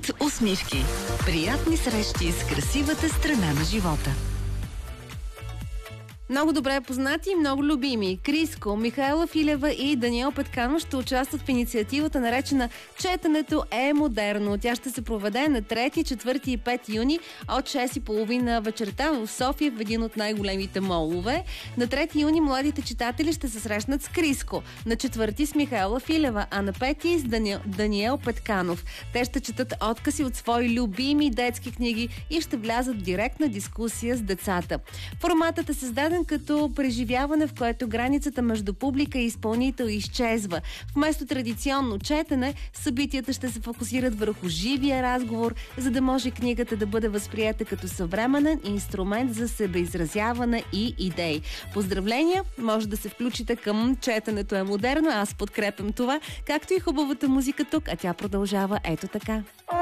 От усмивки. Приятни срещи с красивата страна на живота. Много добре познати и много любими. Криско, Михаела Филева и Даниел Петканов ще участват в инициативата, наречена "Четенето е модерно". Тя ще се проведе на 3, 4 и 5 юни от 6:30 вечерта в София, в един от най-големите молове. На 3 юни младите читатели ще се срещнат с Криско, на 4 с Михаела Филева, а на 5 с Даниел Петканов. Те ще четат откази от свои любими детски книги и ще влязат в директна дискусия с децата. Форматът е създаден като преживяване, в което границата между публика и изпълнител изчезва. Вместо традиционно четене, събитията ще се фокусират върху живия разговор, за да може книгата да бъде възприета като съвременен инструмент за себеизразяване и идеи. Поздравления! Може да се включите към "Четенето е модерно". Аз подкрепям това, както и хубавата музика тук, а тя продължава ето така.